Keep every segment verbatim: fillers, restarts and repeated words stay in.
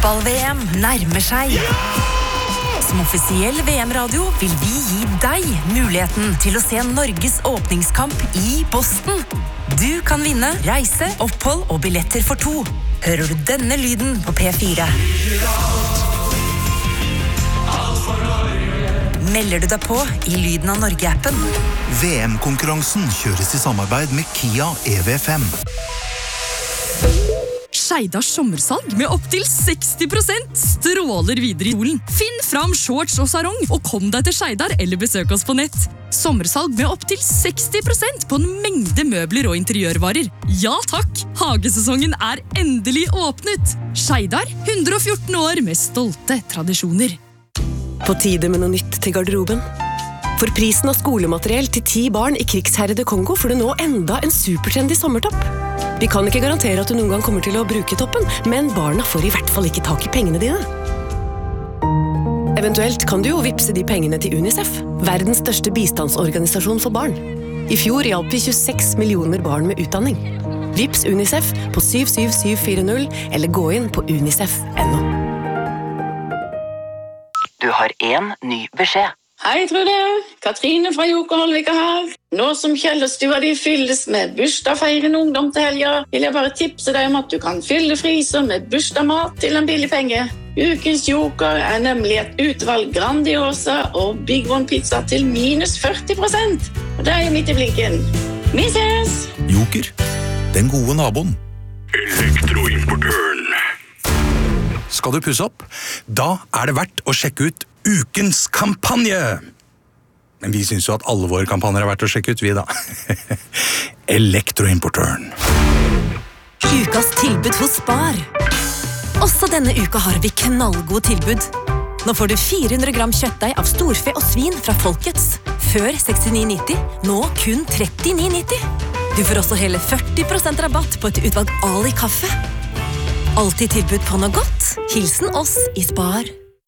Fotball-V M nærmer seg. Som offisiell V M-radio vil vi gi deg muligheten til å se Norges åpningskamp i Boston. Du kan vinne reise, opphold og billetter for to. Hører du denne lyden på P fire? Melder du deg på i Lyden av Norge-appen? V M-konkurransen kjøres i samarbeid med Kia E V fem. Skeidars sommersalg med opp til seksti prosent stråler videre i solen. Finn fram shorts og sarong, og kom deg til Skeidar eller besøk oss på nett. Sommersalg med opp til seksti prosent på en mengde møbler og interiørvarer. Ja takk, hagesesongen er endelig åpnet. Skeidar, hundre og fjorten år med stolte tradisjoner. På tide med noe nytt til garderoben. For prisen av skolemateriell til ti barn i krigsherrede Kongo får du nå enda en supertrendy sommertopp. Vi kan ikke garantere at du noen gang kommer til å bruke toppen, men barna får i hvert fall ikke tak i pengene dine. Eventuelt kan du jo vipse de pengene til UNICEF, verdens største bistandsorganisasjon for barn. I fjor hjalp vi tjueseks millioner barn med utdanning. Vips UNICEF på syv syv syv fire null eller gå inn på unicef punktum no. Du har en ny beskjed. Hei, Trude. Katrine fra Jokerholvika her. Nå som Kjellerstua de fylles med bursdagsfeirende ungdom til helga, vil jeg bare tipse deg om at du kan fylle fryser med bursdagsmat til en billig penge. Ukens Joker er nemlig et utvalg Grandiosa og Big One pizza til minus førti prosent. Og det er midt i blinken. Vi ses! Joker, den gode naboen. Elektroimportøren. Skal du pusse opp? Da er det verdt å sjekke ut ukens kampanje. Men vi synes jo at alle våre kampanjer er verdt å sjekke ut, vi da. Elektroimportøren. Ukas tilbud hos Spar. Også denne uka har vi knallgode tilbud. Nå får du fire hundre gram kjøttdeig av storfe og svin fra Folkets. Før sekstini nitti, nå kun trettini nitti. Du får også hele førti prosent rabatt på et utvalg Ali kaffe. Alltid tilbud på noe godt. Hilsen oss i Spar.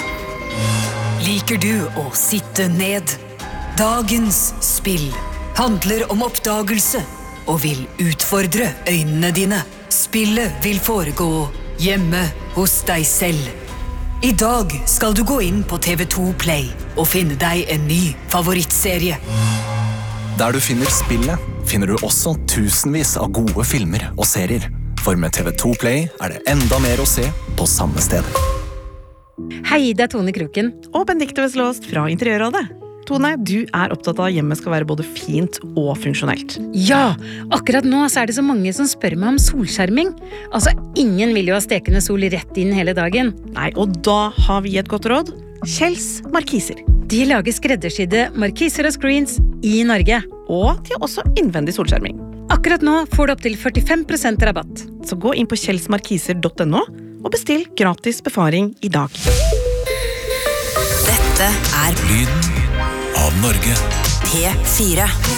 Liker du å sitte ned? Dagens spill handler om oppdagelse og vil utfordre øynene dine. Spillet vil foregå hjemme hos deg selv. I dag skal du gå inn på T V to Play og finne deg en ny favorittserie. Der du finner spillet, finner du også tusenvis av gode filmer og serier. For med T V to Play er det enda mer å se på samme sted. Hei, det er Tone Kroken. Og Benedikte Veslåst fra Interiørrådet. Tone, du er opptatt av at hjemmet skal være både fint og funksjonelt. Ja, akkurat nå så er det så mange som spør meg om solskjerming. Altså, ingen vil jo ha stekende sol rett inn hele dagen. Nei, og da har vi et godt råd. Kjells Markiser. De lager skreddersydde markiser og screens i Norge. Og de har også innvendig solskjerming. Akkurat nå får du opp til førtifem prosent rabatt. Så gå inn på kjells markiser punktum no og bestill gratis befaring i dag. Dette er Lyden av Norge. P fire.